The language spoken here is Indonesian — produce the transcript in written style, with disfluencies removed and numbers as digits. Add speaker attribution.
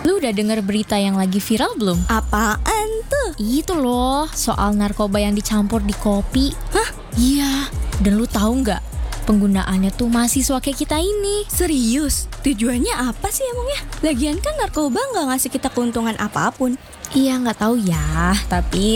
Speaker 1: Lu udah denger berita yang lagi viral belum?
Speaker 2: Apaan tuh?
Speaker 1: Itu loh, soal narkoba yang dicampur di kopi.
Speaker 2: Hah?
Speaker 1: Iya, dan lu tahu nggak? Penggunaannya tuh mahasiswa kayak kita ini.
Speaker 2: Serius? Tujuannya apa sih emangnya? Lagian kan narkoba nggak ngasih kita keuntungan apapun.
Speaker 1: Iya nggak tahu ya, tapi